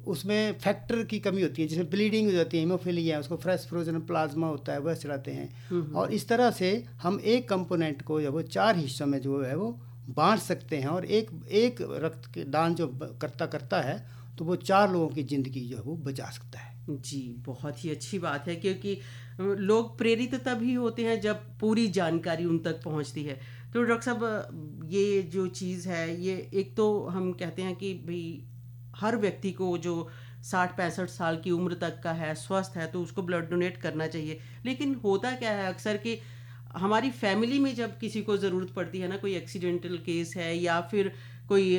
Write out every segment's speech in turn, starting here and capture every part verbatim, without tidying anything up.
उसमें फैक्टर की कमी होती है, जिसमें ब्लीडिंग हो जाती है, हीमोफीलिया, उसको फ्रेश फ्रोजन प्लाज्मा होता है वह चढ़ाते हैं। और इस तरह से हम एक कंपोनेंट को जब वो चार हिस्सों में जो है वो बांट सकते हैं, और एक एक रक्त के दान जो करता करता है तो वो चार लोगों की ज़िंदगी जो है वो बचा सकता है। जी, बहुत ही अच्छी बात है, क्योंकि लोग प्रेरित तभी होते हैं जब पूरी जानकारी उन तक पहुंचती है। तो डॉक्टर साहब, ये जो चीज़ है, ये एक तो हम कहते हैं कि भाई हर व्यक्ति को जो साठ पैंसठ साल की उम्र तक का है, स्वस्थ है, तो उसको ब्लड डोनेट करना चाहिए। लेकिन होता क्या है अक्सर कि हमारी फैमिली में जब किसी को ज़रूरत पड़ती है ना, कोई एक्सीडेंटल केस है या फिर कोई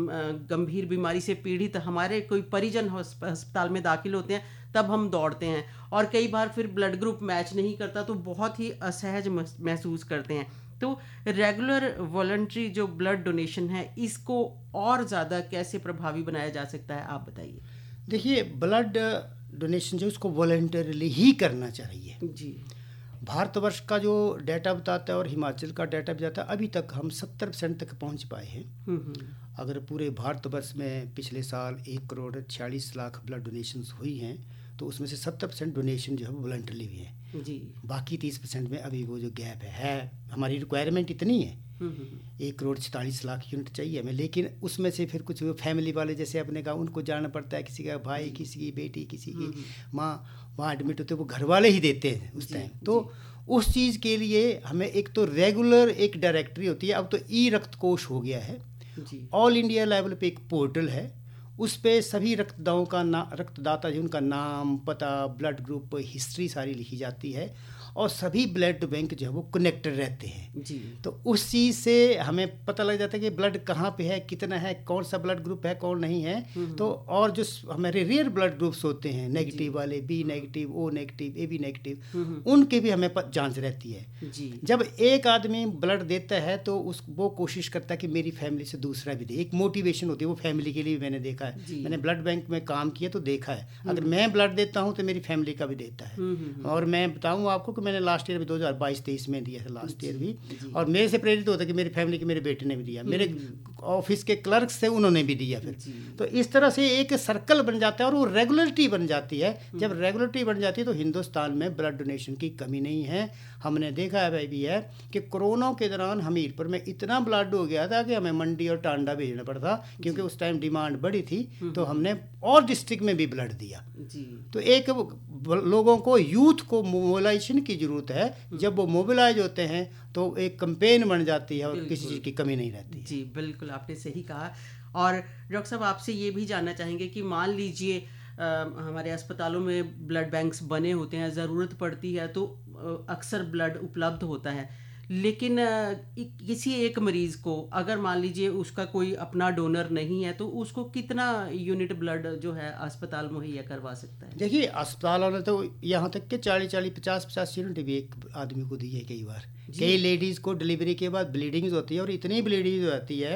गंभीर बीमारी से पीड़ित हमारे कोई परिजन अस्पताल में दाखिल होते हैं, तब हम दौड़ते हैं, और कई बार फिर ब्लड ग्रुप मैच नहीं करता तो बहुत ही असहज महसूस करते हैं। तो रेगुलर वॉलंटरी जो ब्लड डोनेशन है, इसको और ज़्यादा कैसे प्रभावी बनाया जा सकता है, आप बताइए। देखिए, ब्लड डोनेशन जो उसको वॉलंटरीली ही करना चाहिए जी। भारतवर्ष का जो डाटा बताता है और हिमाचल का डाटा बताता है, अभी तक हम सत्तर परसेंट तक पहुंच पाए हैं। अगर पूरे भारतवर्ष में पिछले साल एक करोड़ छियालीस लाख ब्लड डोनेशंस हुई हैं, तो उसमें से सत्तर परसेंट डोनेशन जो है वो वॉलंटरी हुई है जी। बाकी तीस परसेंट में अभी वो जो गैप है, है हमारी रिक्वायरमेंट इतनी है, एक करोड़ छियालीस लाख यूनिट चाहिए हमें, लेकिन उसमें से फिर कुछ फैमिली वाले जैसे अपने का उनको जाना पड़ता है, किसी का भाई, किसी की बेटी, किसी की माँ वहाँ एडमिट होते, वो घर वाले ही देते हैं उस टाइम। तो उस चीज़ के लिए हमें एक तो रेगुलर एक डायरेक्टरी होती है, अब तो ई रक्त कोष हो गया है, ऑल इंडिया लेवल पे एक पोर्टल है, उस पे सभी रक्तदाताओं का ना रक्तदाता जो उनका नाम, पता, ब्लड ग्रुप, हिस्ट्री सारी लिखी जाती है, और सभी ब्लड बैंक जो है वो कनेक्टेड रहते हैं जी। तो उस चीज़ से हमें पता लग जाता है कि ब्लड कहाँ पे है, कितना है, कौन सा ब्लड ग्रुप है, कौन नहीं है। तो और जो हमारे रेयर ब्लड ग्रुप्स होते हैं, नेगेटिव वाले, B negative, O negative, A B negative, उनके भी हमें जांच रहती है जी। जब एक आदमी ब्लड देता है तो उस वो कोशिश करता है कि मेरी फैमिली से दूसरा भी दे, एक मोटिवेशन होती है वो फैमिली के लिए। मैंने देखा है, मैंने ब्लड बैंक में काम किया तो देखा है, अगर मैं ब्लड देता हूँ तो मेरी फैमिली का भी देता है। और मैं बताऊँ आपको, मैंने लास्ट ईयर भी दो हज़ार बाईस तेईस में दिया था, लास्ट ईयर भी, और मेरे से प्रेरित होता है कि मेरी फैमिली के मेरे बेटे ने भी दिया, मेरे ऑफिस के क्लर्क्स थे उन्होंने भी दिया फिर। तो इस तरह से एक सर्कल बन जाता है और वो रेगुलरिटी बन जाती है। जब रेगुलरिटी बन जाती है तो हिंदुस्तान में ब्लड डोनेशन की कमी नहीं है। हमने देखा है भाई भी है कि कोरोना के दौरान हमीरपुर में इतना ब्लड हो गया था कि हमें मंडी और टांडा भेजना पड़ता, क्योंकि उस टाइम डिमांड बड़ी थी, तो हमने और डिस्ट्रिक्ट में भी ब्लड दिया। तो एक लोगों को, यूथ को मोबिलाइजेशन की ज़रूरत है। जब वो मोबिलाइज होते हैं तो एक कैंपेन बन जाती है और किसी चीज़ की कमी नहीं रहती। जी बिल्कुल, आपने सही कहा। और डॉक्टर साहब, आपसे ये भी जानना चाहेंगे कि मान लीजिए आ, हमारे अस्पतालों में ब्लड बैंक्स बने होते हैं, ज़रूरत पड़ती है तो अक्सर ब्लड उपलब्ध होता है, लेकिन किसी एक मरीज़ को अगर मान लीजिए उसका कोई अपना डोनर नहीं है तो उसको कितना यूनिट ब्लड जो है अस्पताल मुहैया करवा सकता है? देखिए, अस्पतालों ने तो यहाँ तक कि चालीस चालीस पचास पचास यूनिट भी एक आदमी को दी है। कई बार कई लेडीज़ को डिलीवरी के बाद ब्लीडिंग होती है, और इतनी ब्लीडिंग हो जाती है।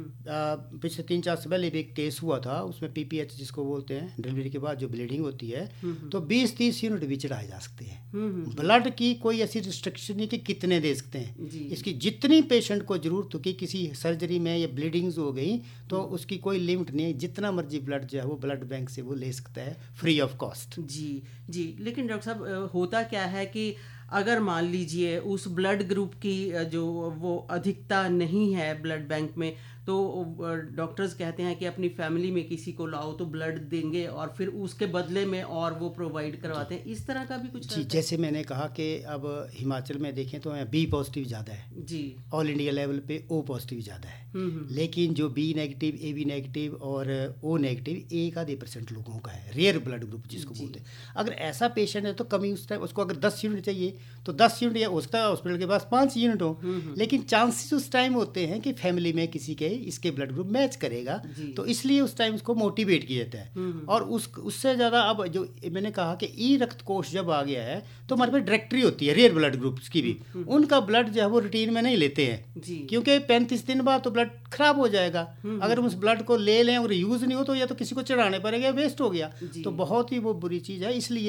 पिछले तीन चार साल पहले भी एक केस हुआ था, उसमें पीपीएच जिसको बोलते हैं, डिलीवरी के बाद जो ब्लीडिंग होती है, तो बीस तीस यूनिट भी चढ़ाए जा सकते हैं। ब्लड की कोई ऐसी रिस्ट्रिक्शन नहीं कि कितने दे सकते हैं, इसकी जितनी पेशेंट को जरूरत होगी, किसी सर्जरी में या ब्लीडिंग्स हो गई तो उसकी कोई लिमिट नहीं है, जितना मर्जी ब्लड जो है वो ब्लड बैंक से वो ले सकता है फ्री ऑफ कॉस्ट। जी जी। लेकिन डॉक्टर साहब, होता क्या है कि अगर मान लीजिए उस ब्लड ग्रुप की जो वो अधिकता नहीं है ब्लड बैंक में, तो डॉक्टर्स कहते हैं कि अपनी फैमिली में किसी को लाओ तो ब्लड देंगे और फिर उसके बदले में और वो प्रोवाइड करवाते हैं, इस तरह का भी कुछ? जी, जैसे मैंने कहा कि अब हिमाचल में देखें तो बी पॉजिटिव ज़्यादा है जी, ऑल इंडिया लेवल पे ओ पॉजिटिव ज़्यादा है, लेकिन जो B negative, A B negative और ओ नेगेटिव एक आधे परसेंट लोगों का है, रेयर ब्लड ग्रुप जिसको बोलते हैं। अगर ऐसा पेशेंट है तो कमी उस टाइम उसको अगर दस यूनिट चाहिए तो दस यूनिट, या हो सकता है हॉस्पिटल के पास पाँच यूनिट हो, लेकिन चांसेस उस टाइम होते हैं कि फैमिली में किसी के इसके ब्लड ग्रुप मैच करेगा, तो इसलिए उस टाइम उसको मोटिवेट किया जाता है। और उस उससे ज़्यादा अब जो मैंने कहा कि ई रक्त कोष जब आ गया है तो हमारे पास डायरेक्टरी होती है रेयर ब्लड ग्रुप्स की भी, उनका ब्लड जो है वो रूटीन में नहीं लेते हैं, क्योंकि पैंतीस दिन बाद तो ब्लड खराब हो जाएगा। अगर हम उस ब्लड को ले लें और यूज़ नहीं हो तो या तो किसी को चढ़ाने पड़ेगा, वेस्ट हो गया, तो बहुत ही वो बुरी चीज़ है। इसलिए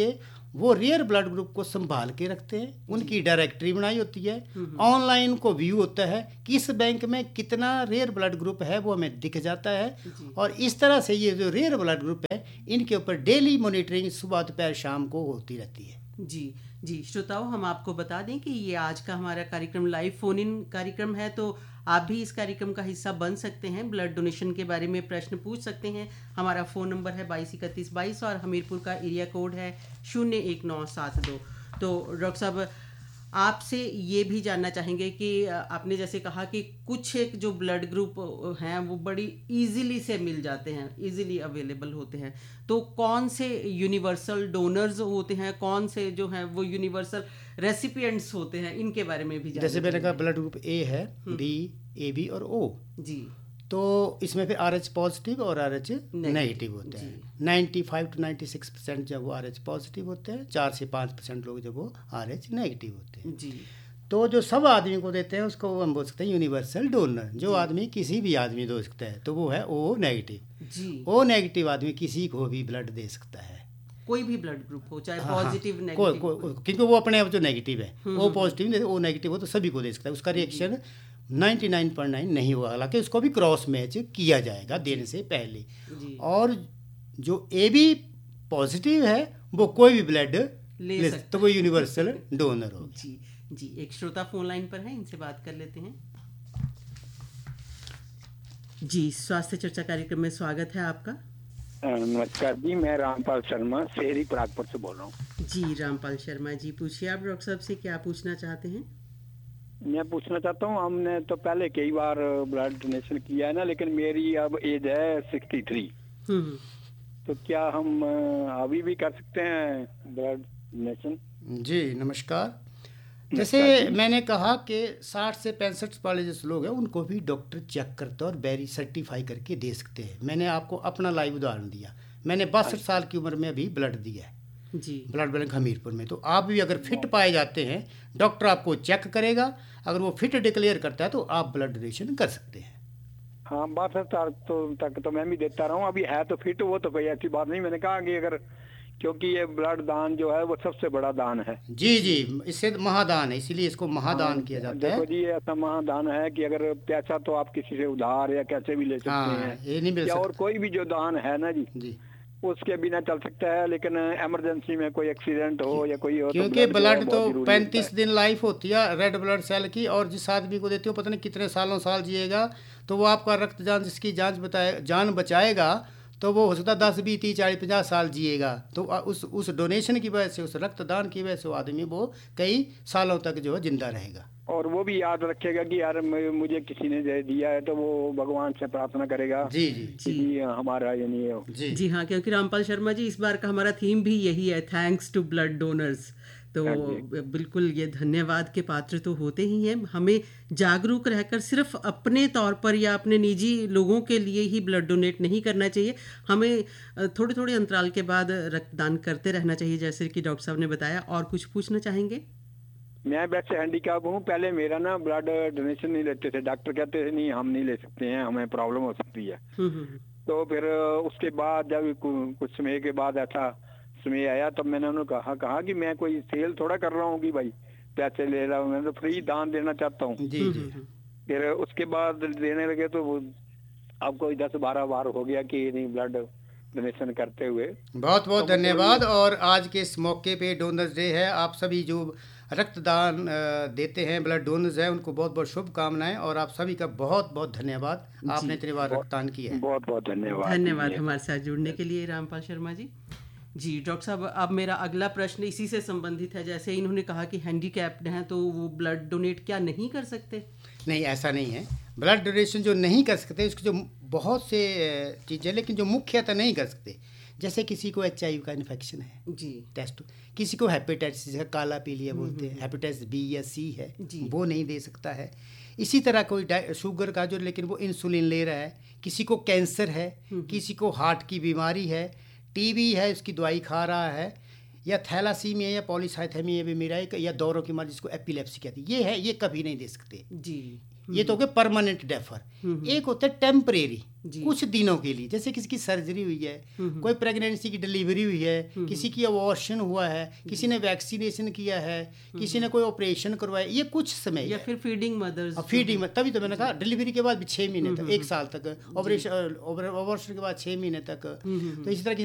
वो रेयर ब्लड ग्रुप को संभाल के रखते हैं, उनकी डायरेक्टरी बनाई होती है, ऑनलाइन को व्यू होता है कि इस बैंक में कितना रेयर ब्लड ग्रुप है वो हमें दिख जाता है। और इस तरह से ये जो रेयर ब्लड ग्रुप है इनके ऊपर डेली मॉनिटरिंग सुबह दोपहर शाम को होती रहती है। जी जी श्रोताओं, हम आपको बता दें कि ये आज का हमारा कार्यक्रम लाइव फोन इन कार्यक्रम है, तो आप भी इस कार्यक्रम का हिस्सा बन सकते हैं। ब्लड डोनेशन के बारे में प्रश्न पूछ सकते हैं। हमारा फ़ोन नंबर है बाईस इकतीस बाईस और हमीरपुर का एरिया कोड है शून्य एक नौ सात दो। तो डॉक्टर साहब, आपसे ये भी जानना चाहेंगे कि आपने जैसे कहा कि कुछ एक जो ब्लड ग्रुप हैं वो बड़ी इजीली से मिल जाते हैं, इजीली अवेलेबल होते हैं, तो कौन से यूनिवर्सल डोनर्स होते हैं, कौन से जो हैं वो यूनिवर्सल रेसिपिएंट्स होते हैं, इनके बारे में भी जैसे मैंने कहा ब्लड ग्रुप ए है, बी, ए बी और ओ जी, तो इसमें फिर आर एच पॉजिटिव और आर एच नेगेटिव होते हैं। Ninety five to ninety six percent जब वो आर एच पॉजिटिव होते हैं, चार से पाँच परसेंट लोग जब वो आर एच नेगेटिव होते हैं जी। तो जो सब आदमी को देते हैं उसको हम बोल सकते हैं यूनिवर्सल डोनर। जो आदमी किसी भी आदमी दे सकता है तो वो है ओ नेगेटिव जी। ओ नेगेटिव आदमी किसी को भी ब्लड दे सकता है, कोई भी ब्लड ग्रुप हो, चाहे पॉजिटिव नेगेटिव, क्योंकि वो अपने आप जो नेगेटिव है, ओ पॉजिटिव ओ नेगेटिव हो तो सभी को दे सकता है। उसका reaction ninety nine point nine नहीं होगा, हालांकि उसको भी क्रॉस मैच किया जाएगा देने से पहले। और जो ए बी पॉजिटिव है वो कोई भी ब्लड ले, ले सकता, तो वो यूनिवर्सल डोनर होगा। जी जी। एक श्रोता फोन लाइन पर है, इनसे बात कर लेते हैं। जी, स्वास्थ्य चर्चा कार्यक्रम में स्वागत है आपका। नमस्कार जी, मैं रामपाल शर्मा शहरी परागपुर से बोल रहा हूँ। जी रामपाल शर्मा जी, पूछिए आप डॉक्टर साहब से क्या पूछना चाहते हैं। मैं पूछना चाहता हूँ, हमने तो पहले कई बार ब्लड डोनेशन किया है ना, लेकिन मेरी अब एज है सिक्सटी थ्री, तो क्या हम अभी भी कर सकते हैं ब्लड डोनेशन? जी नमस्कार। जैसे मैंने कहा कि साठ से पैंसठ वाले जो लोग हैं उनको भी डॉक्टर चेक करते और वेरी सर्टिफाई करके दे सकते हैं। मैंने आपको अपना लाइव उदाहरण दिया, मैंने बासठ साल की उम्र में अभी ब्लड दिया है जी, ब्लड बैंक हमीरपुर में। तो आप भी अगर फिट पाए जाते हैं डॉक्टर आपको चेक करेगा, अगर वो फिट डिक्लेयर करता है तो आप ब्लड डोनेशन कर सकते हैं। हाँ, बासठ साल तो तक तो मैं भी देता रहा हूँ, अभी है तो फिट, वो तो कोई ऐसी बात नहीं। मैंने कहा कि अगर, क्योंकि ये ब्लड दान जो है वो सबसे बड़ा दान है। जी जी, इससे महादान है, इसीलिए इसको महादान हाँ, किया जाता देखो है। देखो जी, ऐसा महादान है कि अगर पैसा तो आप किसी से उधार या कैसे भी ले सकते हाँ, हैं, ये नहीं मिल सकता। और कोई भी जो दान है ना जी, जी उसके बिना चल सकता है, लेकिन इमरजेंसी में कोई एक्सीडेंट हो या कोई हो, क्योंकि तो ब्लड तो पैंतीस दिन लाइफ होती है रेड ब्लड सेल की, और जिस आदमी को देते हो पता नहीं कितने सालों साल जिएगा, तो वो आपका रक्त जान जिसकी जान बताए जान बचाएगा तो वो हो सकता है दस बीस तीस चालीस पचास साल जिएगा। तो उस उस डोनेशन की वजह से, उस रक्तदान की वजह से वो आदमी वो कई सालों तक जो है जिंदा रहेगा। और वो भी याद रखेगा कि यार मुझे किसी ने दे दिया है, तो वो भगवान से प्रार्थना करेगा जी जी जी हमारा यानी जी जी हाँ, क्योंकि रामपाल शर्मा जी इस बार का हमारा थीम भी यही है, थैंक्स टू ब्लड डोनर्स। तो बिल्कुल ये धन्यवाद के पात्र तो होते ही हैं। हमें जागरूक रहकर सिर्फ अपने तौर पर या अपने निजी लोगों के लिए ही ब्लड डोनेट नहीं करना चाहिए, हमें थोड़े थोड़े अंतराल के बाद रक्तदान करते रहना चाहिए, जैसे कि डॉक्टर साहब ने बताया। और कुछ पूछना चाहेंगे? मैं वैसे हैंडीकैप हूँ, पहले मेरा ना ब्लड डोनेशन नहीं लेते थे, डॉक्टर कहते थे नहीं हम नहीं ले सकते हैं, हमें प्रॉब्लम हो सकती है। तो फिर उसके बाद जब कुछ समय के बाद ऐसा समय आया, तब मैंने उन्हें कहा कहा कि मैं कोई सेल थोड़ा कर रहा हूँ कि भाई पैसे ले रहा हूँ, मैं तो फ्री दान देना चाहता हूँ। फिर उसके बाद देने लगे तो अब कोई दस बारह बार हो गया कि नहीं ब्लड डोनेशन करते हुए। बहुत बहुत धन्यवाद। और आज के इस मौके पे डोनर्स डे है, आप सभी जो रक्तदान देते हैं, ब्लड डोनर्स हैं, उनको बहुत बहुत शुभकामनाएं और आप सभी का बहुत बहुत धन्यवाद, आपने इतनी बार रक्तदान किया है। बहुत बहुत धन्यवाद धन्यवाद हमारे साथ जुड़ने के लिए रामपाल शर्मा जी। जी डॉक्टर साहब, अब मेरा अगला प्रश्न इसी से संबंधित है। जैसे इन्होंने कहा कि हैंडीकैप्ड हैं तो वो ब्लड डोनेट क्या नहीं कर सकते? नहीं, ऐसा नहीं है। ब्लड डोनेशन जो नहीं कर सकते उसके जो बहुत से चीज़ें, लेकिन जो मुख्यतः नहीं कर सकते, जैसे किसी को एच आई वी का इन्फेक्शन है जी, टेस्ट, किसी को हेपेटाइटिस काला पीलिया बोलते हैं, हेपेटाइटिस बी या सी है वो नहीं दे सकता है। इसी तरह कोई शुगर का जो, लेकिन वो इंसुलिन ले रहा है, किसी को कैंसर है, किसी को हार्ट की बीमारी है, टीबी है उसकी दवाई खा रहा है, या थैलासीमिया या पॉलीसाइथेमिया बीमारी है, या दौरों की बीमारी जिसको एपिलेप्सी कहती है, ये है, ये कभी नहीं दे सकते जी। ये तो हो गया परमानेंट डेफर। एक होता है टेम्परेरी, कुछ दिनों के लिए, जैसे किसी की सर्जरी हुई है, कोई प्रेगनेंसी की डिलीवरी हुई है, किसी की अबॉर्शन हुआ है, किसी ने वैक्सीनेशन किया है, किसी ने कोई ऑपरेशन करवाया, ये कुछ समय या फिर फीडिंग मदर्स, फीडिंग, तभी तो मैंने कहा डिलीवरी के बाद भी छः महीने तक, एक साल तक, ऑपरेशन अबॉर्शन के बाद छः महीने तक, तो इसी तरह